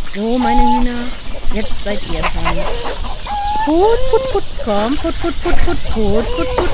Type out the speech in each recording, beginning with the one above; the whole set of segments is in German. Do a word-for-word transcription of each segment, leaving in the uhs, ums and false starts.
So, meine Hühner, jetzt seid ihr dran. Put, put, put, komm, put, put, put, put, put, put, put.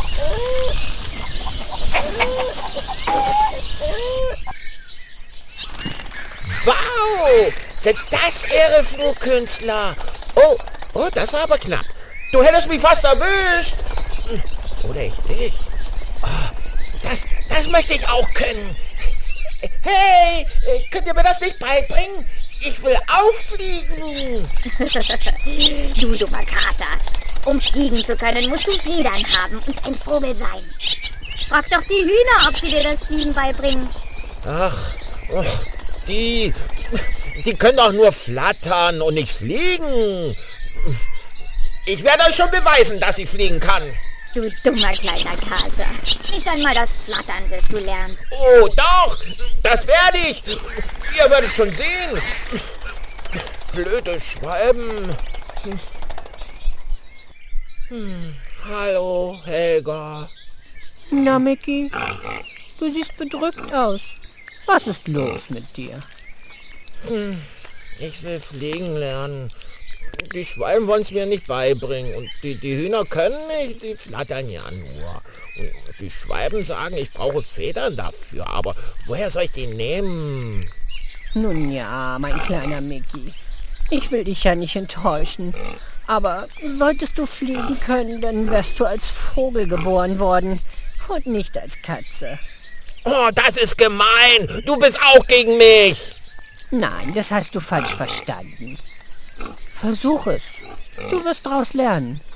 Wow, sind das irre Flugkünstler. Oh, oh, das war aber knapp. Du hättest mich fast erwischt. Oder ich dich. Oh, das, das möchte ich auch können. Hey, könnt ihr mir das nicht beibringen? Ich will auch fliegen. Du dummer Kater. Um fliegen zu können, musst du Federn haben und ein Vogel sein. Frag doch die Hühner, ob sie dir das Fliegen beibringen. Ach, oh, die, die können doch nur flattern und nicht fliegen. Ich werde euch schon beweisen, dass ich fliegen kann. Du dummer kleiner Kater. Nicht einmal das Flattern wirst du lernen. Oh, doch, das werde ich. Ihr werdet schon sehen. Blöde Schwalben. Hm. Hallo, Helga. Na, Micky, du siehst bedrückt aus. Was ist los mit dir? Hm. Ich will fliegen lernen. Die Schwalben wollen es mir nicht beibringen. Und die, die Hühner können nicht, die flattern ja nur. Und die Schwalben sagen, ich brauche Federn dafür. Aber woher soll ich die nehmen? Nun ja, mein kleiner Micky. Ich will dich ja nicht enttäuschen. Aber solltest du fliegen können, dann wärst du als Vogel geboren worden und nicht als Katze. Oh, das ist gemein. Du bist auch gegen mich. Nein, das hast du falsch verstanden. Versuch es. Du wirst daraus lernen.